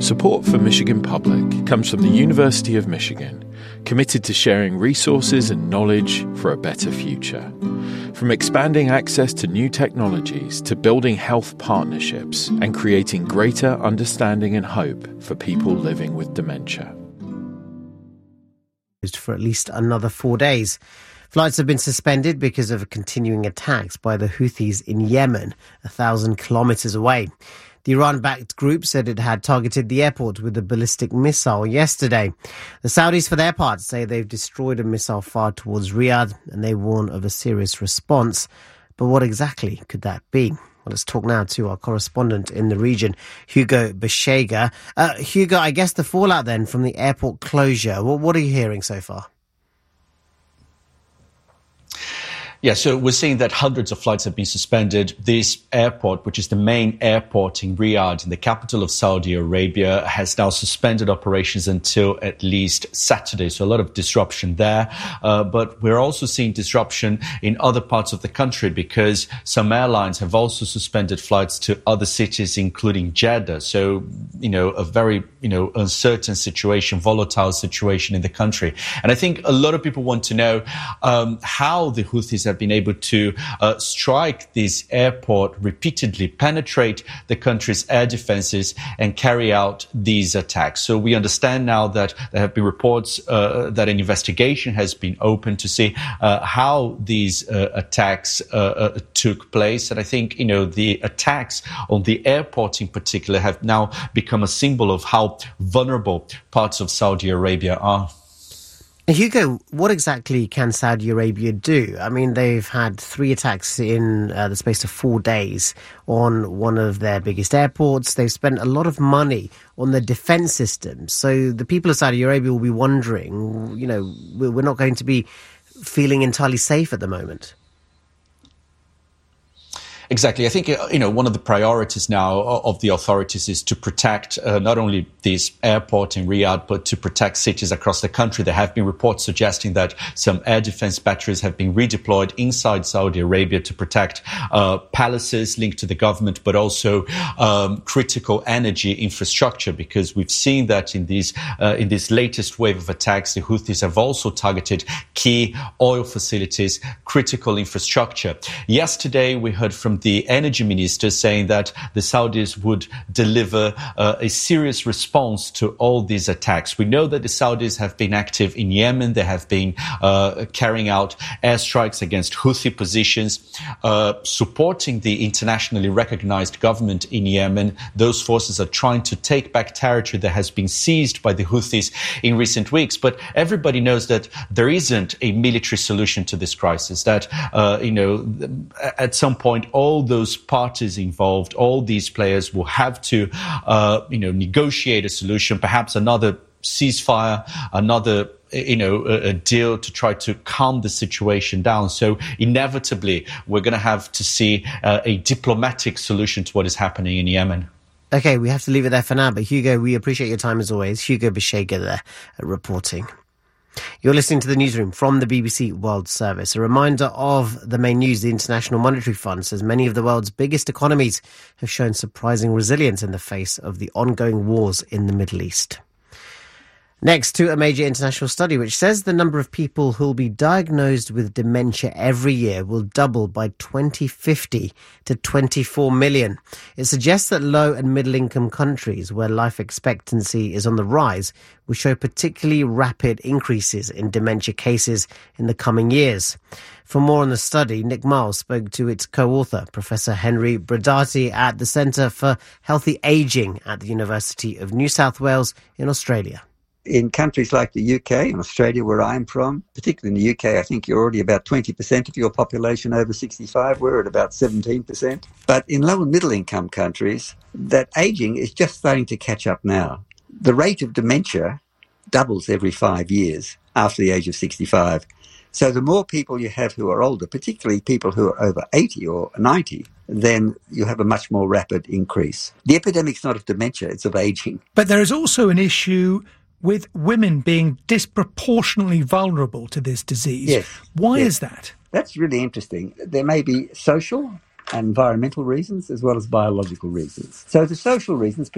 Support for Michigan Public comes from the University of Michigan, committed to sharing resources and knowledge for a better future. From expanding access to new technologies to building health partnerships and creating greater understanding and hope for people living with dementia. For at least another 4 days. Flights have been suspended because of continuing attacks by the Houthis in Yemen, 1,000 kilometers away. The Iran-backed group said it had targeted the airport with a ballistic missile yesterday. The Saudis, for their part, say they've destroyed a missile fired towards Riyadh, and they warn of a serious response. But what exactly could that be? Well, let's talk now to our correspondent in the region, Hugo Beshega. Hugo, I guess the fallout then from the airport closure, what are you hearing so far? Yeah, so we're seeing that hundreds of flights have been suspended. This airport, which is the main airport in Riyadh, in the capital of Saudi Arabia, has now suspended operations until at least Saturday. So a lot of disruption there. But we're also seeing disruption in other parts of the country because some airlines have also suspended flights to other cities, including Jeddah. So, a very, uncertain situation, volatile situation in the country. And I think a lot of people want to know how the Houthis have been able to strike this airport repeatedly, penetrate the country's air defenses and carry out these attacks. So we understand now that there have been reports that an investigation has been opened to see how these attacks took place. And I think, the attacks on the airport in particular have now become a symbol of how vulnerable parts of Saudi Arabia are. Hugo, what exactly can Saudi Arabia do? I mean, they've had 3 attacks in the space of 4 days on one of their biggest airports. They've spent a lot of money on the defence systems. So the people of Saudi Arabia will be wondering, we're not going to be feeling entirely safe at the moment. Exactly. I think, one of the priorities now of the authorities is to protect not only this airport in Riyadh, but to protect cities across the country. There have been reports suggesting that some air defense batteries have been redeployed inside Saudi Arabia to protect palaces linked to the government, but also critical energy infrastructure, because we've seen that in this latest wave of attacks, the Houthis have also targeted key oil facilities, critical infrastructure. Yesterday, we heard from the energy minister saying that the Saudis would deliver a serious response to all these attacks. We know that the Saudis have been active in Yemen. They have been carrying out airstrikes against Houthi positions, supporting the internationally recognized government in Yemen. Those forces are trying to take back territory that has been seized by the Houthis in recent weeks. But everybody knows that there isn't a military solution to this crisis, that, at some point, all those parties involved, all these players will have to, negotiate a solution, perhaps another ceasefire, another, a deal to try to calm the situation down. So inevitably, we're going to have to see a diplomatic solution to what is happening in Yemen. Okay, we have to leave it there for now. But Hugo, we appreciate your time as always. Hugo Beshega there reporting. You're listening to the newsroom from the BBC World Service. A reminder of the main news. The International Monetary Fund says many of the world's biggest economies have shown surprising resilience in the face of the ongoing wars in the Middle East. Next to a major international study which says the number of people who will be diagnosed with dementia every year will double by 2050 to 24 million. It suggests that low and middle income countries where life expectancy is on the rise will show particularly rapid increases in dementia cases in the coming years. For more on the study, Nick Miles spoke to its co-author, Professor Henry Brodati at the Centre for Healthy Ageing at the University of New South Wales in Australia. In countries like the UK and Australia, where I'm from, particularly in the UK, I think you're already about 20% of your population over 65. We're at about 17%. But in low and middle income countries, that ageing is just starting to catch up now. The rate of dementia doubles every 5 years after the age of 65. So the more people you have who are older, particularly people who are over 80 or 90, then you have a much more rapid increase. The epidemic's not of dementia, it's of ageing. But there is also an issue with women being disproportionately vulnerable to this disease. Yes. Why is that? That's really interesting. There may be social and environmental reasons as well as biological reasons. So the social reasons,